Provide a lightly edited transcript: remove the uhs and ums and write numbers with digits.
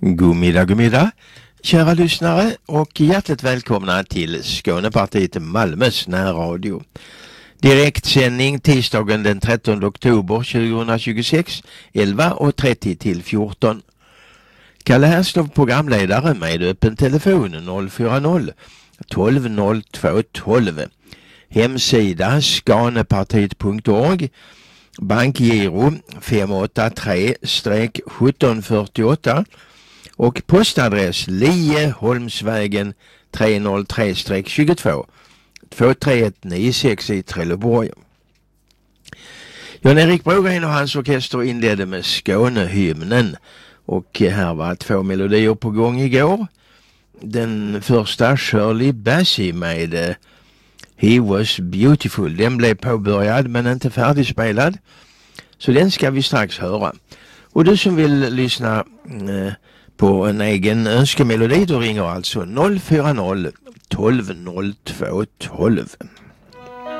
God middag, kära lyssnare, och hjärtligt välkomna till Skånepartiet Malmös närradio. Direktsändning tisdagen den 13 oktober 2026, 11:30 till 14. Kalle Härslov, programledare, med öppen telefon 040 12 02 12. Hemsida skanepartiet.org. Bankgiro 583-1748 och postadress Lieholmsvägen 303-22 23196 i Trelleborg. Jan-Erik Brogren och hans orkester inledde med Skånehymnen, och här var 2 melodier på gång igår. Den första, Shirley Bassey med He Was Beautiful, den blev påbörjad men inte färdigspelad, så den ska vi strax höra. Och du som vill lyssna på en egen önskemelodi, då ringer alltså 040 12 02 12.